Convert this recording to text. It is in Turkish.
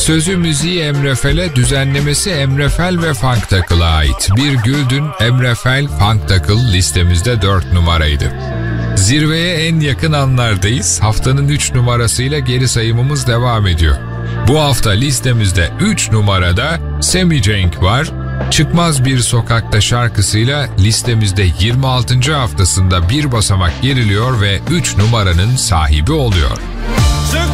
Sözü müziği Emre Fel'e, düzenlemesi Emre Fel ve Funk Tackle'a ait. Bir Güldün, Emre Fel, Funk Tackle listemizde 4 numaraydı. Zirveye en yakın anlardayız. Haftanın 3 numarasıyla geri sayımımız devam ediyor. Bu hafta listemizde 3 numarada Sammy Cenk var. Çıkmaz Bir Sokakta şarkısıyla listemizde 26. haftasında bir basamak geriliyor ve 3 numaranın sahibi oluyor.